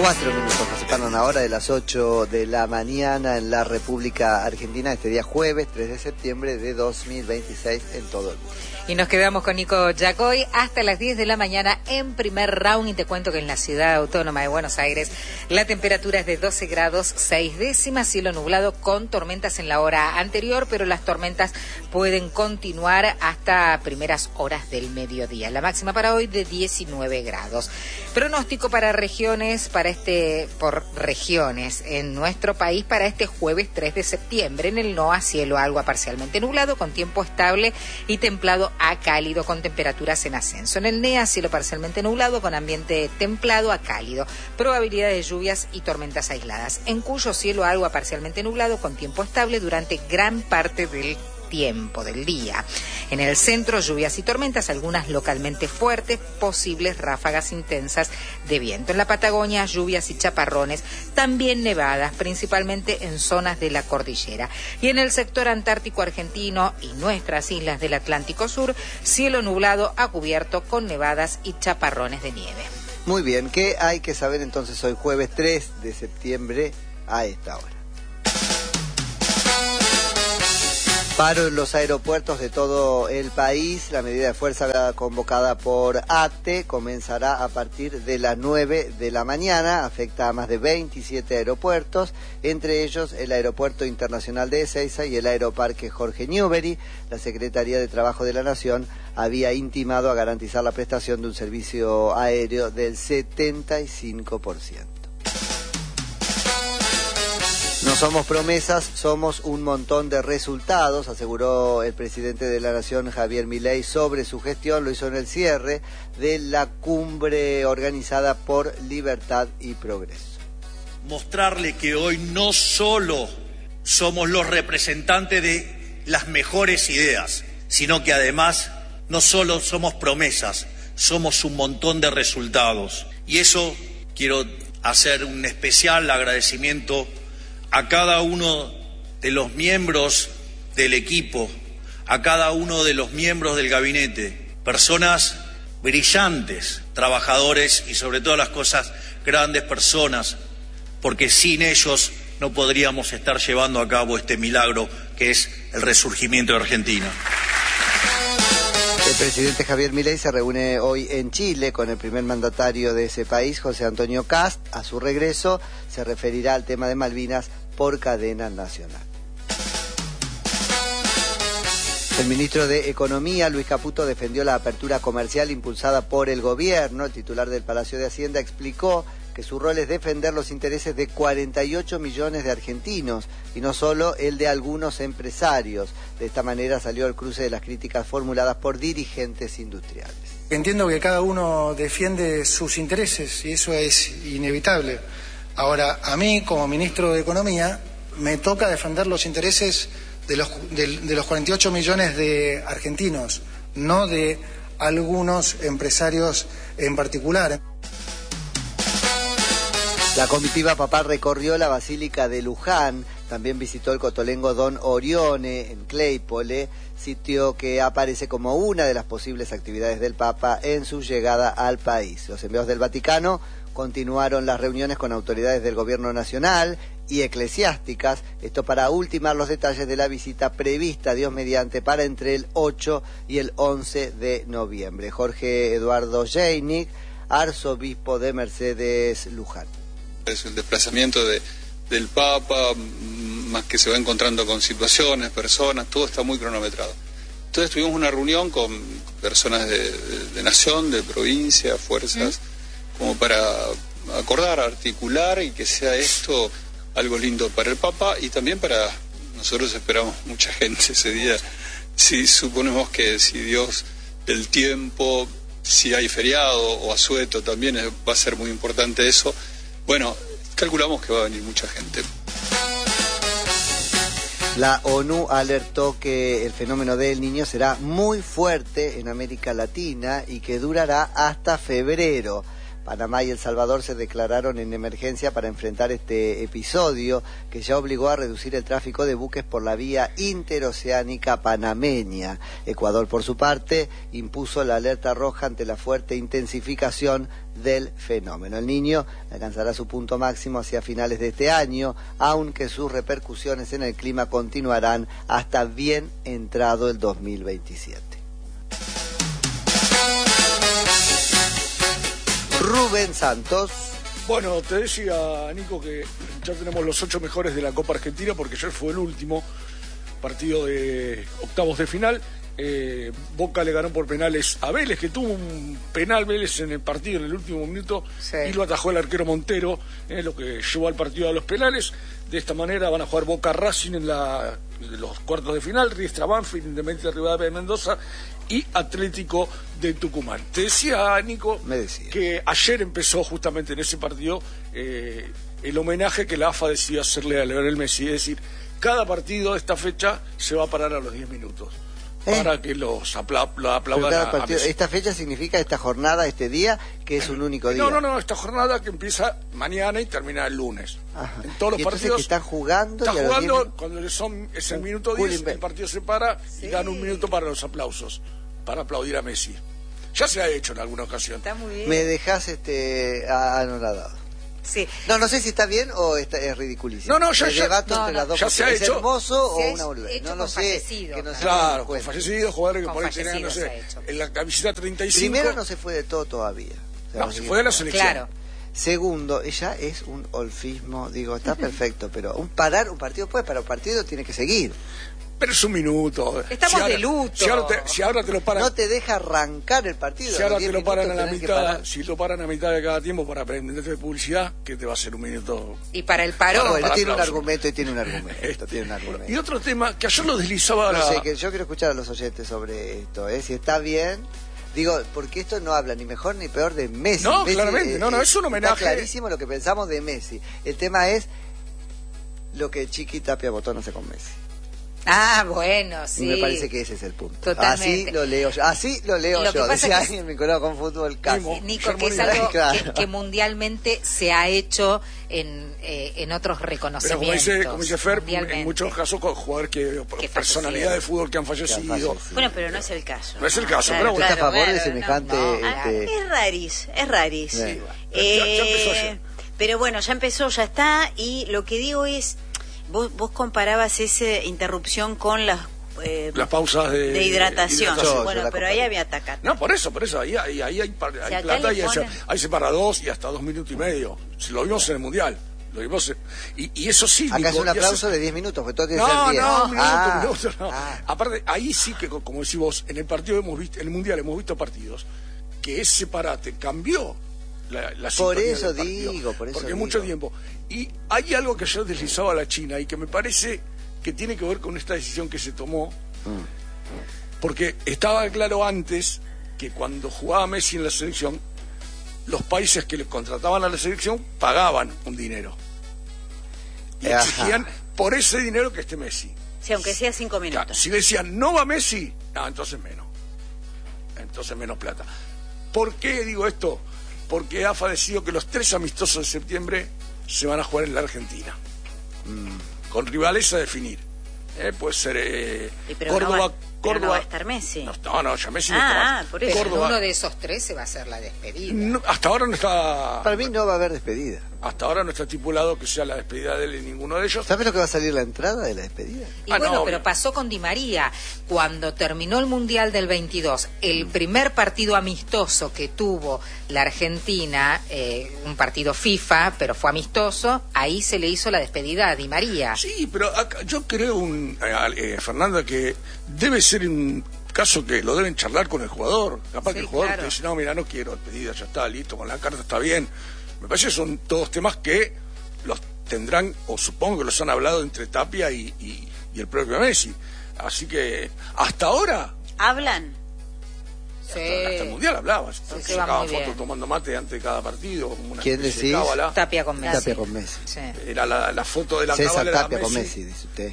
4 minutos que separan ahora de las 8 de la mañana en la República Argentina, este día jueves 3 de septiembre de 2026 en todo el mundo. Y nos quedamos con Nico Yacoy hasta las 10 de la mañana en primer round. Y te cuento que en la ciudad autónoma de Buenos Aires la temperatura es de 12 grados 6 décimas, cielo nublado con tormentas en la hora anterior, pero las tormentas pueden continuar hasta primeras horas del mediodía. La máxima para hoy de 19 grados. Pronóstico para regiones, por regiones en nuestro país para este jueves 3 de septiembre. En el NOA, cielo algo parcialmente nublado con tiempo estable y templado a cálido con temperaturas en ascenso. En el NEA, cielo parcialmente nublado con ambiente templado a cálido. Probabilidad de lluvias y tormentas aisladas. En Cuyo, cielo algo parcialmente nublado con tiempo estable durante gran parte del tiempo del día. En el centro, lluvias y tormentas, algunas localmente fuertes, posibles ráfagas intensas de viento. En la Patagonia, lluvias y chaparrones, también nevadas, principalmente en zonas de la cordillera. Y en el sector antártico argentino y nuestras islas del Atlántico Sur, cielo nublado a cubierto con nevadas y chaparrones de nieve. Muy bien, ¿qué hay que saber entonces hoy jueves 3 de septiembre a esta hora? Paro en los aeropuertos de todo el país. La medida de fuerza convocada por ATE comenzará a partir de las 9 de la mañana. Afecta a más de 27 aeropuertos, entre ellos el Aeropuerto Internacional de Ezeiza y el Aeroparque Jorge Newbery. La Secretaría de Trabajo de la Nación había intimado a garantizar la prestación de un servicio aéreo del 75%. No somos promesas, somos un montón de resultados, aseguró el presidente de la Nación, Javier Milei, sobre su gestión. Lo hizo en el cierre de la cumbre organizada por Libertad y Progreso. Mostrarle que hoy no solo somos los representantes de las mejores ideas, sino que además no solo somos promesas, somos un montón de resultados. Y eso quiero hacer un especial agradecimiento a cada uno de los miembros del equipo, a cada uno de los miembros del gabinete, personas brillantes, trabajadores y sobre todas las cosas, grandes personas, porque sin ellos no podríamos estar llevando a cabo este milagro que es el resurgimiento de Argentina. El presidente Javier Milei se reúne hoy en Chile con el primer mandatario de ese país, José Antonio Kast. A su regreso se referirá al tema de Malvinas por cadena nacional. El ministro de Economía, Luis Caputo, defendió la apertura comercial impulsada por el gobierno. El titular del Palacio de Hacienda explicó que su rol es defender los intereses de 48 millones de argentinos y no solo el de algunos empresarios. De esta manera salió al cruce de las críticas formuladas por dirigentes industriales. Entiendo que cada uno defiende sus intereses y eso es inevitable. Ahora, a mí, como ministro de Economía, me toca defender los intereses de los 48 millones de argentinos, no de algunos empresarios en particular. La comitiva papal recorrió la Basílica de Luján, también visitó el cotolengo Don Orione en Claypole, sitio que aparece como una de las posibles actividades del Papa en su llegada al país. Los enviados del Vaticano continuaron las reuniones con autoridades del gobierno nacional y eclesiásticas, esto para ultimar los detalles de la visita prevista, Dios mediante, para entre el 8 y el 11 de noviembre. Jorge Eduardo Jeinig, arzobispo de Mercedes Luján. Es el desplazamiento del Papa, más que se va encontrando con situaciones, personas, todo está muy cronometrado. Entonces tuvimos una reunión con personas de nación, de provincia, fuerzas, como para acordar, articular y que sea esto algo lindo para el Papa y también para nosotros. Esperamos mucha gente ese día. Si suponemos que si Dios, el tiempo, si hay feriado o asueto también va a ser muy importante eso. Bueno, calculamos que va a venir mucha gente. La ONU alertó que el fenómeno del Niño será muy fuerte en América Latina y que durará hasta febrero. Panamá y El Salvador se declararon en emergencia para enfrentar este episodio que ya obligó a reducir el tráfico de buques por la vía interoceánica panameña. Ecuador, por su parte, impuso la alerta roja ante la fuerte intensificación del fenómeno. El Niño alcanzará su punto máximo hacia finales de este año, aunque sus repercusiones en el clima continuarán hasta bien entrado el 2027. Rubén Santos. Bueno, te decía, Nico, que ya tenemos los 8 mejores de la Copa Argentina, porque ayer fue el último partido de octavos de final. Boca le ganó por penales a Vélez, que tuvo un penal Vélez en el partido en el último minuto, sí, y lo atajó el arquero Montero, lo que llevó al partido a los penales. De esta manera van a jugar Boca Racing en los cuartos de final, Riestra Banfield, Independiente de Rivadavia de Mendoza y Atlético de Tucumán. Te decía, Nico, que ayer empezó justamente en ese partido el homenaje que la AFA decidió hacerle a Lionel Messi, es decir, cada partido de esta fecha se va a parar a los 10 minutos. Para que lo aplaudan a Messi. Esta fecha significa esta jornada, este día, que es un único día. No, esta jornada que empieza mañana y termina el lunes. Ajá. En todos los partidos que están jugando. Está jugando, cuando es el minuto 10, el partido se para, sí, y dan un minuto para los aplausos, para aplaudir a Messi. Ya se ha hecho en alguna ocasión. Está muy bien. Me dejas anonadado. Sí. No sé si está bien o es ridiculísimo. No, ya se ha ¿Es hecho. hermoso o una boludez? No sé. Claro, con fallecidos, jugadores que por ahí tenían, no sé, en la camiseta 35. Primero, no se fue de todo todavía. No, se fue de la selección. Claro. Segundo, ella es un olfismo, digo, está perfecto, pero un partido para un partido tiene que seguir. Pero es un minuto. Estamos de luto. Si ahora te lo paran. No te deja arrancar el partido. Si ahora te lo paran a la mitad, si lo paran a mitad de cada tiempo para aprenderte de publicidad, ¿qué te va a hacer un minuto? Y para el parón. Bueno, tiene un argumento. Y otro tema que ayer lo deslizaba. No sé, que yo quiero escuchar a los oyentes sobre esto, si está bien. Digo, porque esto no habla ni mejor ni peor de Messi. No, Messi, claramente, es un homenaje. Está clarísimo lo que pensamos de Messi. El tema es lo que Chiqui Tapia Botón hace con Messi. Ah, bueno, sí. Y me parece que ese es el punto. Totalmente. Así lo leo yo. Decía alguien vinculado con fútbol casi. Nico, que es algo que mundialmente se ha hecho en otros reconocimientos. Pero como dice Fer, en muchos casos con jugadores que personalidades de fútbol que han fallecido. Bueno, pero no es el caso. No es el caso, claro, pero bueno. ¿Está a favor de semejante? Es raris. Sí. Ya empezó ayer. Pero bueno, ya empezó, ya está, y lo que digo es, vos comparabas esa interrupción con las pausas de hidratación. Bueno, pero ahí había atacado. No, por eso, ahí hay plata y ahí se para 2 y hasta 2 minutos y medio. Lo vimos en el Mundial. Y eso sí. Acá es un aplauso de 10 minutos, porque todo tiene que ser 10. No, minutos. Aparte, ahí sí que, como decís vos, en el partido en el Mundial hemos visto partidos que ese parate cambió la por eso del partido, digo, porque mucho tiempo. Y hay algo que ayer deslizaba a la China y que me parece que tiene que ver con esta decisión que se tomó, porque estaba claro antes que cuando jugaba Messi en la selección, los países que le contrataban a la selección pagaban un dinero y exigían por ese dinero que esté Messi. Sí, aunque sea 5 minutos. Claro, si decían no va Messi, entonces menos plata. ¿Por qué digo esto? Porque AFA decidió que los 3 amistosos de septiembre se van a jugar en la Argentina, con rivales a definir. Puede ser Córdoba. No va a estar Messi. No, ya Messi no está. Por eso. Córdoba, uno de esos 3 se va a hacer la despedida. No, hasta ahora no está. Para mí no va a haber despedida. Hasta ahora no está estipulado que sea la despedida de él en ninguno de ellos. ¿Sabes lo que va a salir la entrada de la despedida? Y pero pasó con Di María. Cuando terminó el Mundial del 22, el primer partido amistoso que tuvo la Argentina, un partido FIFA, pero fue amistoso, ahí se le hizo la despedida a Di María. Sí, pero acá, yo creo, Fernanda, que debe ser un caso que lo deben charlar con el jugador. Capaz que el jugador te dice, no, mira, no quiero despedida, ya está, listo, con la carta está bien. Me parece que son todos temas que los tendrán, o supongo que los han hablado entre Tapia y el propio Messi. Así que hasta ahora hablan. Hasta el Mundial hablabas. Se sacaban fotos tomando mate antes de cada partido. Como una ¿Quién decís? Tapia con Messi. Tapia con Messi. Sí. Era la foto de la César cábala Tapia con Messi, dice usted.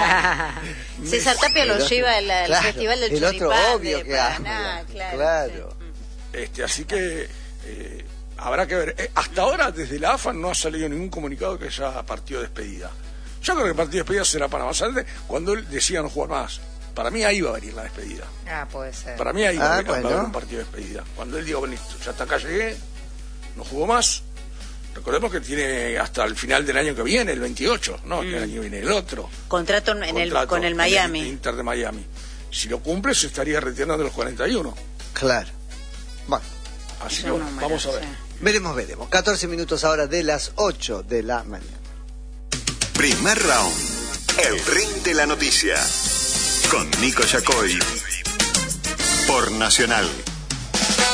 César Tapia lo lleva al Festival del Choripán. El otro obvio de que Paraná, claro. Así que habrá que ver. Hasta ahora, desde la AFA no ha salido ningún comunicado que haya partido de despedida. Yo creo que el partido de despedida será para más adelante, cuando él decida no jugar más. Para mí ahí va a venir la despedida. Puede ser. Para mí ahí va a haber un partido de despedida. Cuando él diga, bueno, listo, ya hasta acá llegué, no jugó más. Recordemos que tiene hasta el final del año que viene, el 28, ¿no? Que el año viene el otro. Contrato con el Miami. El Inter de Miami. Si lo cumple, se estaría retirando de los 41. Claro. Bueno. Así que vamos a ver. Sí. Veremos. 14 minutos ahora de las 8 de la mañana. Primer round. El ring de la noticia. Con Nico Yacoy. Por Nacional.